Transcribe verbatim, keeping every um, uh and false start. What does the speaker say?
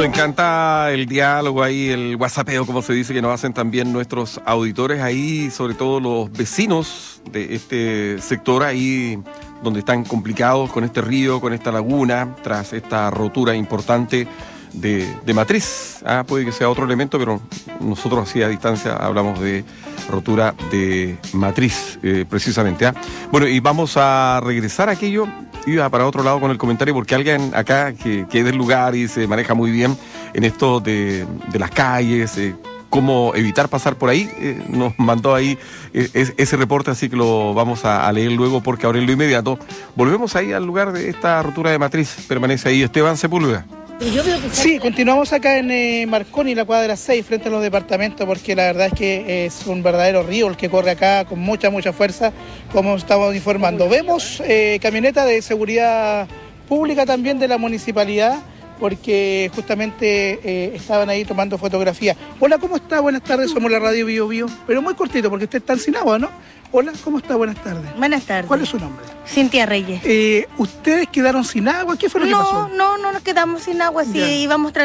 encanta el diálogo ahí, el whatsappeo, como se dice, que nos hacen también nuestros auditores ahí, sobre todo los vecinos de este sector ahí, donde están complicados con este río, con esta laguna, tras esta rotura importante de, de matriz. Ah, puede que sea otro elemento, pero nosotros así a distancia hablamos de rotura de matriz, eh, precisamente. ¿ah? Bueno, y vamos a regresar a aquello. Iba para otro lado con el comentario porque alguien acá que, que es del lugar y se maneja muy bien en esto de, de las calles, eh, cómo evitar pasar por ahí, eh, nos mandó ahí eh, es, ese reporte, así que lo vamos a, a leer luego porque ahora en lo inmediato volvemos ahí al lugar de esta rotura de matriz. Permanece ahí Esteban Sepúlveda. Sí, continuamos acá en eh, Marconi, la cuadra seis, frente a los departamentos, porque la verdad es que es un verdadero río el que corre acá con mucha, mucha fuerza, como estamos informando. Vemos eh, camioneta de seguridad pública también de la municipalidad, porque justamente eh, estaban ahí tomando fotografías. Hola, ¿cómo está? Buenas tardes, somos la radio Bio Bio, pero muy cortito, porque usted está en Sin Agua, ¿no? Hola, ¿cómo está? Buenas tardes. Buenas tardes. ¿Cuál es su nombre? Cintia Reyes. Eh, ¿Ustedes quedaron sin agua? ¿Qué fue lo que no, pasó? No, no nos quedamos sin agua, sí, Ya. íbamos